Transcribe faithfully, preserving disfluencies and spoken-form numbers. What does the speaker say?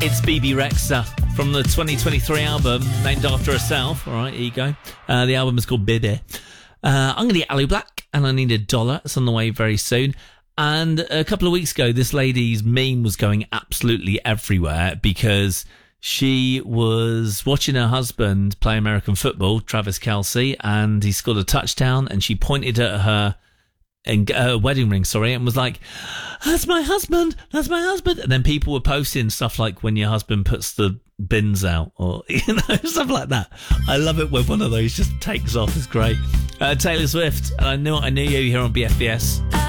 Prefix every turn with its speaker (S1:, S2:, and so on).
S1: It's Bebe Rexha from the twenty twenty-three album named after herself. All right, here you go. Uh, the album is called Bebe. Uh, I'm going to get Alu Black and I Need a Dollar. It's on the way very soon. And a couple of weeks ago, this lady's meme was going absolutely everywhere because she was watching her husband play American football, Travis Kelce, and he scored a touchdown and she pointed at her and uh, wedding ring, sorry, and was like, that's my husband, that's my husband. And then people were posting stuff like when your husband puts the bins out or, you know, stuff like that. I love it when one of those just takes off. It's great. Uh, Taylor Swift, and I know I knew you here on B F B S.